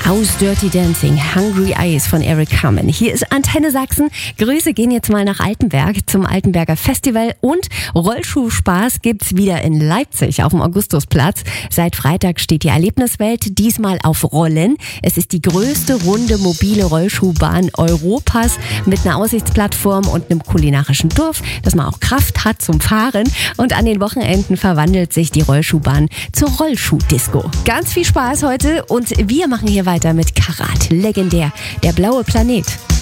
Aus Dirty Dancing, Hungry Eyes von Eric Carmen. Hier ist Antenne Sachsen. Grüße gehen jetzt mal nach Altenberg zum Altenberger Festival und Rollschuhspaß gibt's wieder in Leipzig auf dem Augustusplatz. Seit Freitag steht die Erlebniswelt diesmal auf Rollen. Es ist die größte runde mobile Rollschuhbahn Europas mit einer Aussichtsplattform und einem kulinarischen Dorf, dass man auch Kraft hat zum Fahren. Und an den Wochenenden verwandelt sich die Rollschuhbahn zur Rollschuhdisco. Ganz viel Spaß heute und wir machen hier weiter mit Karat. Legendär, der blaue Planet.